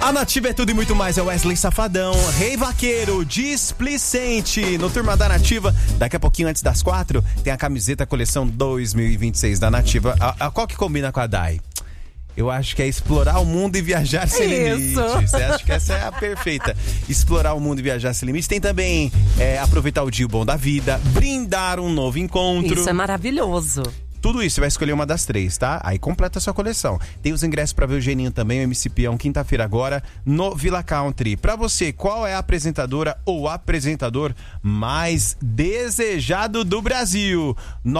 A Nativa é tudo e muito mais, é Wesley Safadão, Rei Vaqueiro, Displicente, no Turma da Nativa. Daqui a pouquinho, antes das 4, tem a camiseta coleção 2026 da Nativa. Qual que combina com a Dai? Eu acho que é explorar o mundo e viajar sem limites. Você acha que essa é a perfeita? Explorar o mundo e viajar sem limites. Tem também aproveitar o dia bom da vida, brindar um novo encontro. Isso é maravilhoso. Tudo isso, você vai escolher uma das 3, tá? Aí completa a sua coleção. Tem os ingressos pra ver o Geninho também, o MC Peão, quinta-feira agora, no Villa Country. Pra você, qual é a apresentadora ou apresentador mais desejado do Brasil?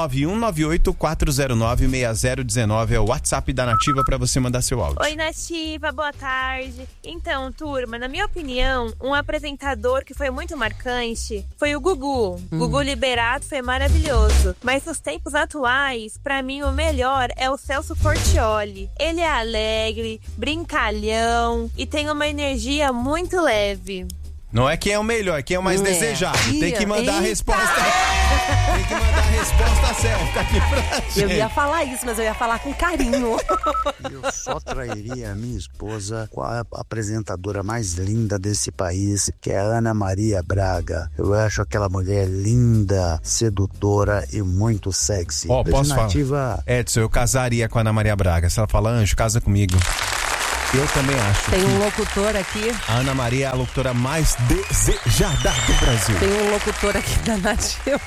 9198-409-6019 é o WhatsApp da Nativa pra você mandar seu áudio. Oi, Nativa, boa tarde. Então, turma, na minha opinião, um apresentador que foi muito marcante foi o Gugu. Gugu Liberato foi maravilhoso. Mas nos tempos atuais, pra mim, o melhor é o Celso Portiolli. Ele é alegre, brincalhão e tem uma energia muito leve. Não é quem é o melhor, quem é o mais desejado. Tem que mandar a resposta. Tem que mandar a resposta certa aqui pra gente. Eu ia falar isso, mas eu ia falar com carinho. Eu só trairia a minha esposa com a apresentadora mais linda desse país, que é a Ana Maria Braga. Eu acho aquela mulher linda, sedutora e muito sexy. Posso falar? Edson, eu casaria com a Ana Maria Braga. Se ela falar, Anjo, casa comigo. Eu também acho. Tem um locutor aqui. A Ana Maria é a locutora mais desejada do Brasil. Tem um locutor aqui da Nativa.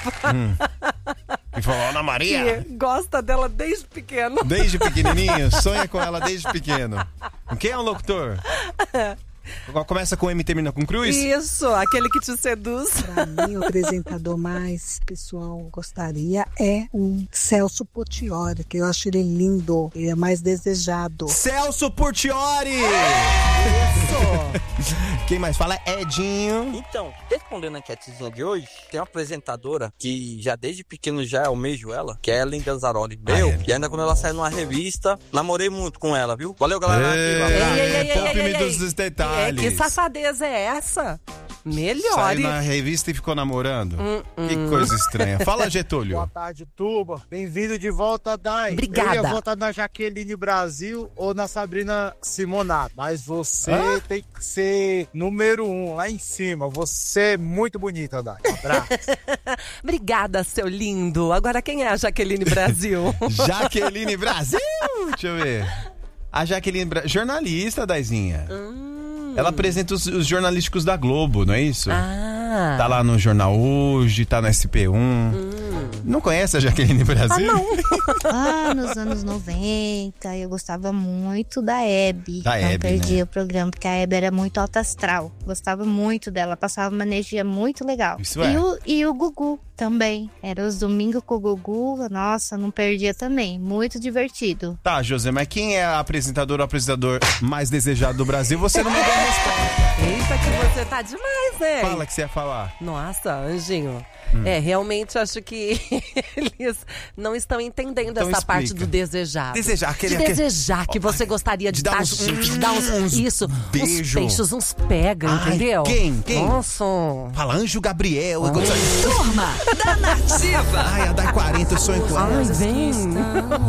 E falou, Ana Maria. Que gosta dela desde pequeno. Desde pequenininho, sonha com ela desde pequeno. Quem é o locutor? Começa com M e termina com Cruz? Isso, aquele que te seduz. Pra mim, o apresentador mais pessoal gostaria é um Celso Portiolli, que eu acho ele lindo, ele é mais desejado. Celso Portiolli! Isso! Quem mais fala é Edinho. Então, respondendo a enquetezinha de hoje, tem uma apresentadora que já desde pequeno já almejo ela, que é a Ellen Ganzaroli. E ainda quando ela saiu numa revista, namorei muito com ela, viu? Valeu, galera. Poupe-me dos detalhes. Que safadeza é essa? Melhor. Saiu na revista e ficou namorando? Que coisa estranha. Fala, Getúlio. Boa tarde, Tuba. Bem-vindo de volta, Dai. Obrigada. Eu ia votar na Jaqueline Brasil ou na Sabrina Simonato. Mas você tem que ser número 1, lá em cima. Você é muito bonita, Dai. Um abraço. Obrigada, seu lindo. Agora quem é a Jaqueline Brasil? Jaqueline Brasil? Deixa eu ver. A Jaqueline Brasil, jornalista, Daizinha. Ela apresenta os jornalísticos da Globo, não é isso? Tá lá no Jornal Hoje, tá no SP1. Não conhece a Jaqueline Brasil? Não. Nos anos 90, eu gostava muito da Hebe. Não perdia o programa, porque a Hebe era muito alta astral. Gostava muito dela, passava uma energia muito legal. Isso E o Gugu também. Era os domingos com o Gugu, nossa, não perdia também. Muito divertido. Tá, José, mas quem é a apresentadora ou apresentador mais desejado do Brasil? Você não me deu a resposta. Eita, que você tá demais, né? Fala que você ia falar. Nossa, Anjinho. Realmente acho que eles não estão entendendo Então essa explica. parte do desejado. Desejar, desejar que você gostaria de dar uns beijo. uns beijos, uns pega, entendeu? Quem? Nossa. Fala, Anjo Gabriel. Turma da Nativa. Ai, a Dai 40, eu sonho com ela. Ai, vem.